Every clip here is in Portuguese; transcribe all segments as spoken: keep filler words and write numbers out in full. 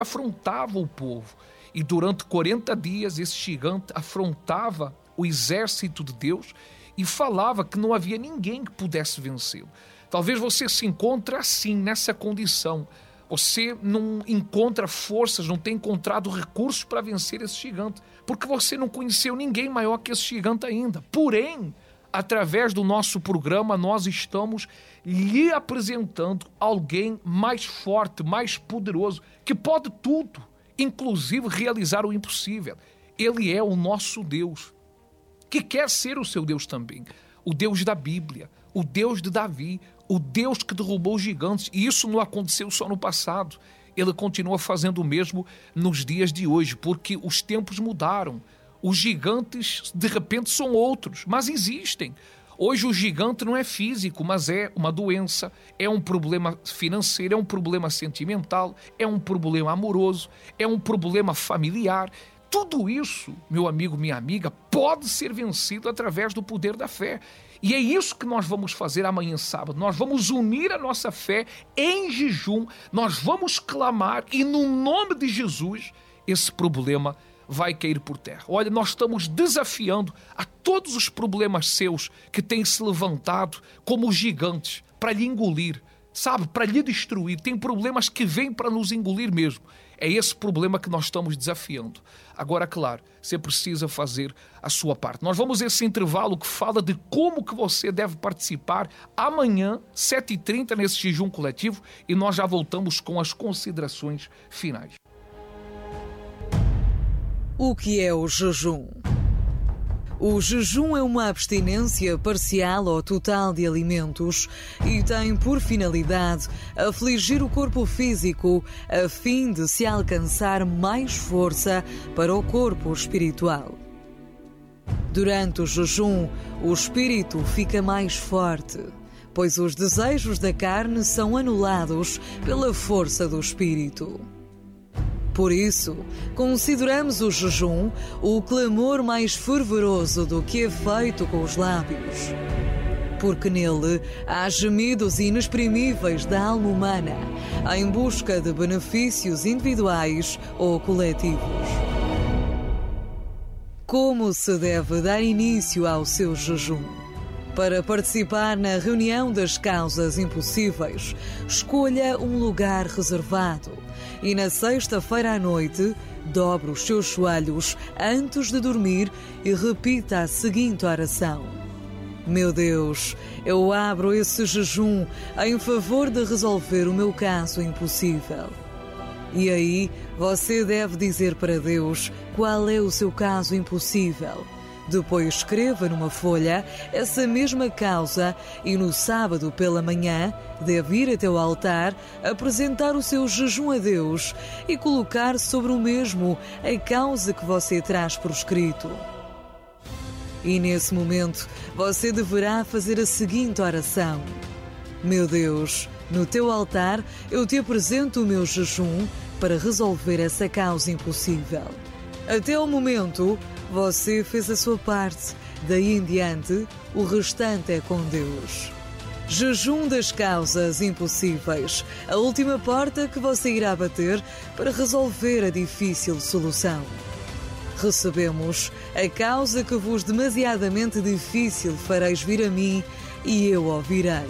afrontava o povo. E durante quarenta dias esse gigante afrontava o exército de Deus e falava que não havia ninguém que pudesse vencê-lo. Talvez você se encontre assim, nessa condição. Você não encontra forças, não tem encontrado recursos para vencer esse gigante, porque você não conheceu ninguém maior que esse gigante ainda. Porém, através do nosso programa, nós estamos lhe apresentando alguém mais forte, mais poderoso, que pode tudo, inclusive realizar o impossível. Ele é o nosso Deus, que quer ser o seu Deus também. O Deus da Bíblia, o Deus de Davi, o Deus que derrubou os gigantes. E isso não aconteceu só no passado. Ele continua fazendo o mesmo nos dias de hoje, porque os tempos mudaram. Os gigantes, de repente, são outros, mas existem. Hoje o gigante não é físico, mas é uma doença, é um problema financeiro, é um problema sentimental, é um problema amoroso, é um problema familiar. Tudo isso, meu amigo, minha amiga, pode ser vencido através do poder da fé. E é isso que nós vamos fazer amanhã sábado. Nós vamos unir a nossa fé em jejum, nós vamos clamar e no nome de Jesus esse problema vai cair por terra. Olha, nós estamos desafiando a todos os problemas seus que têm se levantado como gigantes para lhe engolir, sabe, para lhe destruir. Tem problemas que vêm para nos engolir mesmo. É esse problema que nós estamos desafiando. Agora, claro, você precisa fazer a sua parte. Nós vamos a esse intervalo que fala de como que você deve participar amanhã, sete e trinta, nesse jejum coletivo, e nós já voltamos com as considerações finais. O que é o jejum? O jejum é uma abstinência parcial ou total de alimentos e tem por finalidade afligir o corpo físico a fim de se alcançar mais força para o corpo espiritual. Durante o jejum, o espírito fica mais forte, pois os desejos da carne são anulados pela força do espírito. Por isso, consideramos o jejum o clamor mais fervoroso do que é feito com os lábios. Porque nele há gemidos inexprimíveis da alma humana em busca de benefícios individuais ou coletivos. Como se deve dar início ao seu jejum? Para participar na reunião das causas impossíveis, escolha um lugar reservado e na sexta-feira à noite, dobre os seus joelhos antes de dormir e repita a seguinte oração: Meu Deus, eu abro esse jejum em favor de resolver o meu caso impossível. E aí, você deve dizer para Deus qual é o seu caso impossível. Depois escreva numa folha essa mesma causa e no sábado pela manhã deve ir até o altar, apresentar o seu jejum a Deus e colocar sobre o mesmo a causa que você traz por escrito. E nesse momento você deverá fazer a seguinte oração: Meu Deus, no teu altar eu te apresento o meu jejum para resolver essa causa impossível. Até o momento, você fez a sua parte, daí em diante, o restante é com Deus. Jejum das causas impossíveis, a última porta que você irá bater para resolver a difícil solução. Recebemos a causa que vos demasiadamente difícil fareis vir a mim e eu ouvirei.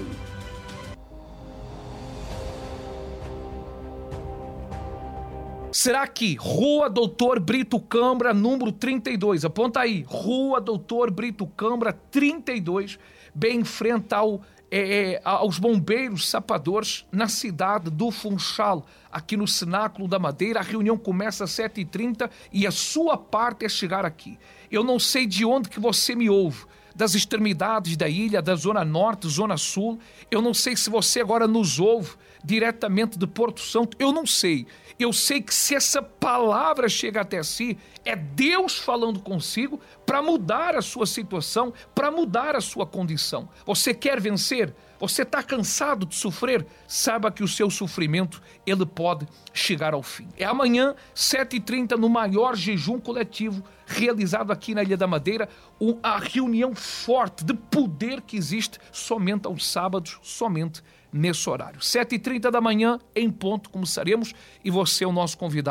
Será que Rua Doutor Brito Câmara, número trinta e dois, aponta aí, Rua Doutor Brito Câmara, trinta e dois, bem em frente ao, é, é, aos bombeiros sapadores, na cidade do Funchal, aqui no Cenáculo da Madeira. A reunião começa às sete e trinta e a sua parte é chegar aqui. Eu não sei de onde que você me ouve, das extremidades da ilha, da zona norte, zona sul. Eu não sei se você agora nos ouve diretamente de Porto Santo. Eu não sei. Eu sei que se essa palavra chega até si, é Deus falando consigo para mudar a sua situação, para mudar a sua condição. Você quer vencer? Você está cansado de sofrer? Saiba que o seu sofrimento, ele pode chegar ao fim. É amanhã, sete e trinta, no maior jejum coletivo realizado aqui na Ilha da Madeira, a reunião forte de poder que existe somente aos sábados, somente nesse horário. sete e trinta da manhã, em ponto, começaremos, e você é o nosso convidado.